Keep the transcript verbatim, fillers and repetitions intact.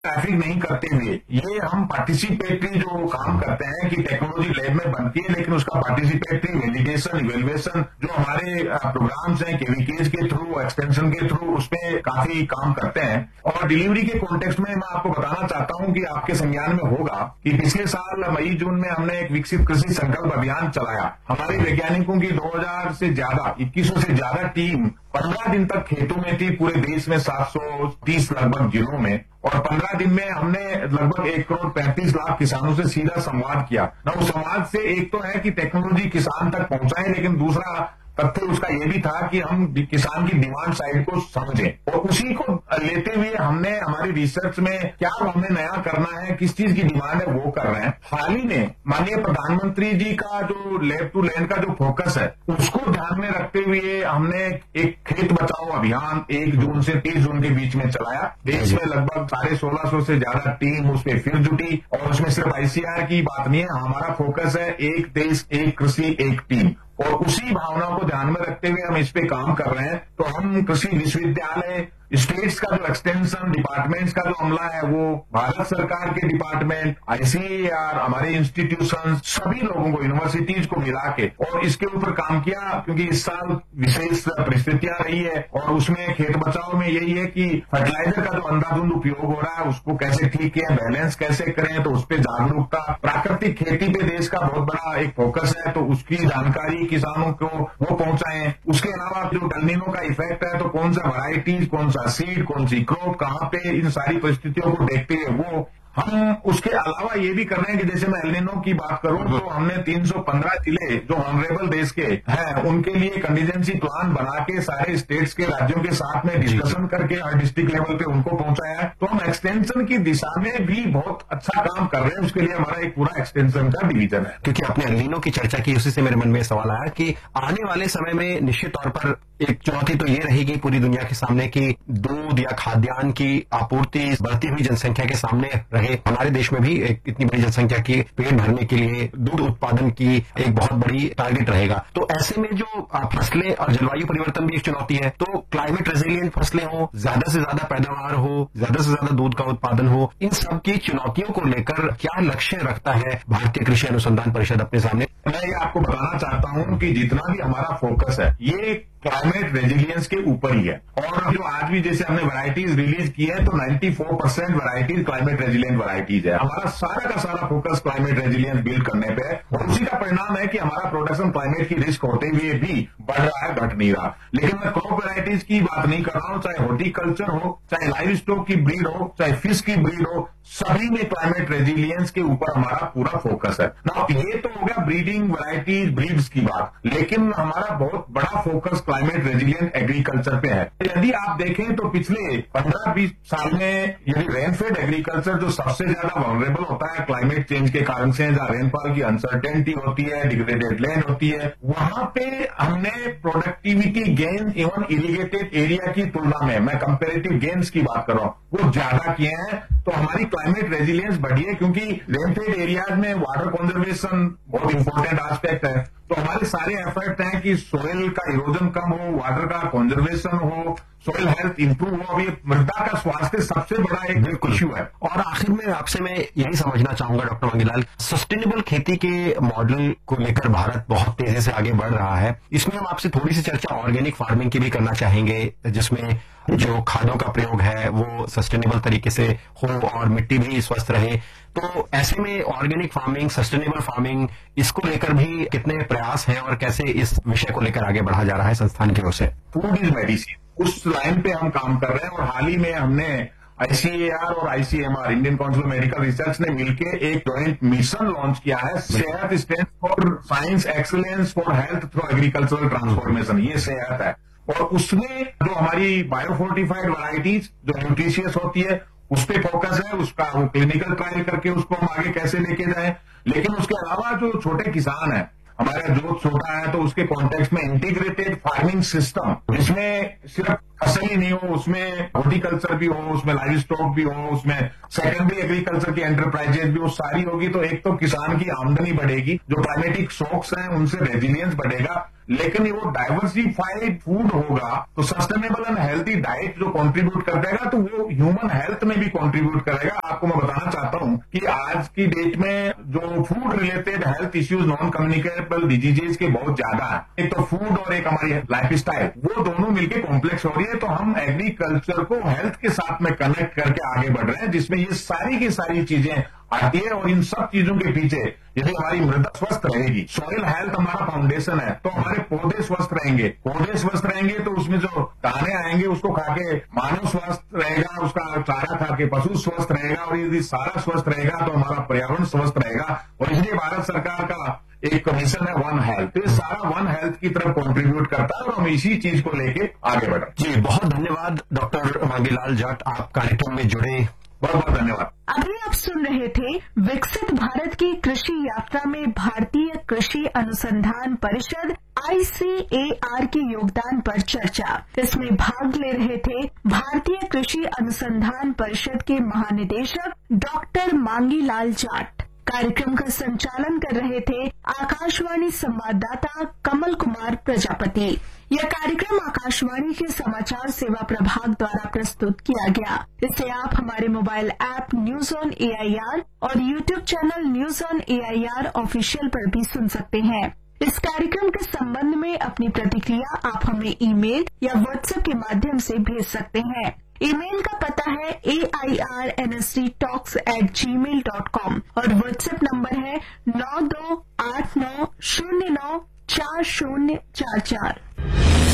Traffic नहीं करते हुए ये हम पार्टिसिपेटरी जो काम करते हैं कि टेक्नोलॉजी लैब में बनती है, लेकिन उसका पार्टिसिपेटरी वैलिडेशन इवेल्युएशन जो हमारे प्रोग्राम्स हैं केवीकेज के थ्रू एक्सटेंशन के थ्रू उसमें काफी काम करते हैं। और डिलीवरी के कॉन्टेक्स्ट में मैं आपको बताना चाहता हूं कि आपके संज्ञान में होगा कि पिछले साल मई जून में हमने एक विकसित कृषि संकल्प अभियान चलाया। हमारे वैज्ञानिकों की दो हजार से ज्यादा इक्कीस सौ से ज्यादा टीम पंद्रह दिन तक खेतों में थी पूरे देश में सात सौ तीस लगभग जिलों में, और पंद्रह दिन में हमने लगभग एक करोड़ पैंतीस लाख किसानों से सीधा संवाद किया। ना उस संवाद से एक तो है कि टेक्नोलॉजी किसान तक पहुंचाए, लेकिन दूसरा तथ्य उसका ये भी था कि हम किसान की डिमांड साइड को समझें, और उसी को लेते हुए हमने हमारी रिसर्च में क्या हमें नया करना है, किस चीज की डिमांड है वो कर रहे हैं। हाल ही में माननीय प्रधानमंत्री जी का जो लैब टू लैंड का जो फोकस है उसको ध्यान में रखते हुए हमने एक खेत बचाओ अभियान एक जून से तीस जून के बीच में चलाया। देश में लगभग साढ़े सोलह सौ से ज्यादा टीम उस पर फिर जुटी, और उसमें सिर्फ आईसीआर की बात नहीं है, हमारा फोकस है एक देश एक कृषि एक टीम, और उसी भावना को ध्यान में रखते हुए हम इस पे काम कर रहे हैं। तो हम कृषि विश्वविद्यालय, स्टेट्स का जो एक्सटेंशन डिपार्टमेंट्स का जो अमला है वो भारत सरकार के डिपार्टमेंट, आईसीएआर, हमारे इंस्टीट्यूशन, सभी लोगों को यूनिवर्सिटीज को मिला के और इसके ऊपर काम किया, क्योंकि इस साल विशेष परिस्थितियां रही है और उसमें खेत बचाव में यही है कि फर्टिलाइजर का जो अंधाधुंध उपयोग हो रहा है उसको कैसे ठीक किया, बैलेंस कैसे करें, तो उस पर जागरूकता। प्राकृतिक खेती पे देश का बहुत बड़ा एक फोकस है, तो उसकी जानकारी किसानों को वो पहुंचाएं। उसके अलावा जो एलनिनो का इफेक्ट है, तो कौन सा वैरायटीज, कौन सा सीड, कौन सी क्रॉप, कहां पे, इन सारी परिस्थितियों को देखते हुए वो हम उसके अलावा ये भी कर रहे हैं कि जैसे मैं एलनिनो की बात करूं तो हमने तीन सौ पंद्रह जिले जो ऑनरेबल देश के हैं उनके लिए कंटीजेंसी प्लान बना के सारे स्टेट्स के राज्यों के साथ में डिस्कशन करके हर डिस्ट्रिक्ट लेवल पे उनको पहुंचाया है। तो हम एक्सटेंशन की दिशा में भी बहुत अच्छा काम कर रहे हैं, उसके लिए हमारा एक पूरा एक्सटेंशन का डिवीजन है। क्योंकि आपने एलनिनो की चर्चा की, उसी से मेरे मन में सवाल आया कि आने वाले समय में निश्चित तौर पर एक चुनौती तो ये रहेगी पूरी दुनिया के सामने कि दूध या खाद्यान्न की आपूर्ति बढ़ती हुई जनसंख्या के सामने रहे। हमारे देश में भी एक इतनी बड़ी जनसंख्या की पेट भरने के लिए दूध उत्पादन की एक बहुत बड़ी टारगेट रहेगा। तो ऐसे में जो फसलें और जलवायु परिवर्तन भी एक चुनौती है, तो क्लाइमेट रेजिलियंट फसलें हो, ज्यादा से ज्यादा पैदावार हो, ज्यादा से ज्यादा दूध का उत्पादन हो, इन सब की चुनौतियों को लेकर क्या लक्ष्य रखता है भारतीय कृषि अनुसंधान परिषद अपने सामने? मैं ये आपको बताना चाहता हूं कि जितना भी हमारा फोकस है ये क्लाइमेट रेजिलियंस के ऊपर ही है, और जो आज भी जैसे हमने वैरायटीज रिलीज की है तो चौरानवे percent varieties climate resilient varieties है। हमारा सारा का सारा फोकस क्लाइमेट रेजिलियंस बिल्ड करने पे है, और उसी का परिणाम है कि हमारा प्रोडक्शन क्लाइमेट की रिस्क होते हुए भी बढ़ रहा है, घट नहीं रहा। लेकिन मैं क्रॉप वैरायटीज की बात नहीं कर रहा हूं, चाहे हॉर्टिकल्चर हो, चाहे लाइव स्टॉक की ब्रीड हो, चाहे फिश की ब्रीड हो, सभी में क्लाइमेट रेजिलियंस के ऊपर हमारा पूरा फोकस है ना। ये तो हो गया ब्रीडिंग वैरायटीज ब्रीड्स की बात, लेकिन हमारा बहुत बड़ा फोकस क्लाइमेट रेजिलियंट एग्रीकल्चर पे है। यदि आप देखें तो पिछले पंद्रह बीस साल में यदि रेनफेड एग्रीकल्चर जो सबसे ज्यादा वनरेबल होता है क्लाइमेट चेंज के कारण से, जहां रेनफॉल की अनसर्टेनिटी होती है, डिग्रेडेड लैंड होती है, वहां पे हमने productivity gain even irrigated area की तुलना में, मैं कंपेरेटिव गेन्स की बात कर रहा हूं, वो ज्यादा किए हैं। तो हमारी क्लाइमेट रेजिलियंस बढ़ी है, क्योंकि रेनफेड एरियाज में वाटर कंजर्वेशन बहुत इंपॉर्टेंट एस्पेक्ट है। तो हमारे सारे एफर्ट हैं कि सोइल का इरोजन कम हो, वाटर का कंजर्वेशन हो, सोइल हेल्थ इंप्रूव हो। अभी मृदा का स्वास्थ्य सबसे बड़ा एक इश्यू है। और आखिर में आपसे मैं यही समझना चाहूंगा डॉक्टर मांगीलाल, सस्टेनेबल खेती के मॉडल को लेकर भारत बहुत तेजी से आगे बढ़ रहा है। इसमें हम आपसे थोड़ी सी चर्चा ऑर्गेनिक फार्मिंग की भी करना चाहेंगे, जिसमें जो खादों का प्रयोग है वो सस्टेनेबल तरीके से हो और मिट्टी भी स्वस्थ रहे। तो ऐसे में ऑर्गेनिक फार्मिंग, सस्टेनेबल फार्मिंग, इसको लेकर भी कितने प्रयास हैं और कैसे इस विषय को लेकर आगे बढ़ा जा रहा है संस्थान की ओर से? फूड इज मेडिसिन, उस लाइन पे हम काम कर रहे हैं। और हाल ही में हमने आईसीएआर और ICMR, Indian council of medical research ने मिलकर एक जॉइंट मिशन लॉन्च किया है, सेहत stand for science excellence for health through agricultural transformation. ये सेहत है, और उसमें जो हमारी बायोफोर्टिफाइड वैरायटीज जो न्यूट्रिशियस होती है उस पर फोकस है। उसका वो क्लिनिकल ट्रायल करके उसको हम आगे कैसे लेके जाएं। लेकिन उसके अलावा जो छोटे किसान हैं, हमारा ग्रोथ छोटा है, तो उसके कॉन्टेक्स्ट में इंटीग्रेटेड फार्मिंग सिस्टम, जिसमें सिर्फ फसल ही नहीं हो, उसमें हॉर्टिकल्चर भी हो, उसमें लाइव स्टॉक भी हो, उसमें सेकेंडरी एग्रीकल्चर की एंटरप्राइजेज भी वो सारी होगी, तो एक तो किसान की आमदनी बढ़ेगी, जो क्लाइमेटिक शॉक्स हैं उनसे रेजिलियंस बढ़ेगा, लेकिन ये वो डाइवर्सिफाइड फूड होगा, तो सस्टेनेबल एंड हेल्थी डाइट जो कंट्रीब्यूट कर देगा, तो वो ह्यूमन हेल्थ में भी कंट्रीब्यूट करेगा। आपको मैं बताना चाहता हूं कि आज की डेट में जो food related health issues, non communicable diseases के बहुत ज्यादा है, एक तो फूड और एक हमारी लाइफ स्टाइल, वो दोनों मिलकर कॉम्प्लेक्स हो रही है। तो हम एग्रीकल्चर को हेल्थ के साथ में कनेक्ट करके आगे बढ़ रहे हैं, जिसमें ये सारी की सारी चीजें आती है। और इन सब चीजों के पीछे यदि हमारी मृदा स्वस्थ रहेगी, सॉइल हेल्थ हमारा फाउंडेशन है, तो हमारे पौधे स्वस्थ रहेंगे, पौधे स्वस्थ रहेंगे तो उसमें जो दाने आएंगे उसको खा के मानव स्वस्थ रहेगा, उसका चारा खा के पशु स्वस्थ रहेगा, और यदि सारा स्वस्थ रहेगा तो हमारा पर्यावरण स्वस्थ रहेगा। और इसलिए भारत सरकार का एक कमीशन है वन हेल्थ, ये सारा वन हेल्थ की तरफ कंट्रीब्यूट करता है, और हम इसी चीज को लेके आगे बढ़ रहे हैं। जी, बहुत धन्यवाद डॉक्टर मांगीलाल जाट, आप कार्यक्रम में जुड़े, बहुत बहुत धन्यवाद। अभी आप सुन रहे थे विकसित भारत की कृषि यात्रा में भारतीय कृषि अनुसंधान परिषद आई सी ए आर के योगदान पर चर्चा। इसमें भाग ले रहे थे भारतीय कृषि अनुसंधान परिषद के महानिदेशक डॉक्टर मांगीलाल जाट। कार्यक्रम का संचालन कर रहे थे आकाशवाणी संवाददाता कमल कुमार प्रजापति। यह कार्यक्रम आकाशवाणी के समाचार सेवा प्रभाग द्वारा प्रस्तुत किया गया। इसे आप हमारे mobile app news on A I R और YouTube channel news on A I R official पर भी सुन सकते हैं। इस कार्यक्रम के संबंध में अपनी प्रतिक्रिया आप हमें ईमेल या व्हाट्सएप के माध्यम से भेज सकते हैं। ईमेल का पता है ए I R N S D talks eight ji mail dot com और व्हाट्सएप नंबर है नौ दो आठ नौ शून्य नौ चार शून्य चार चार।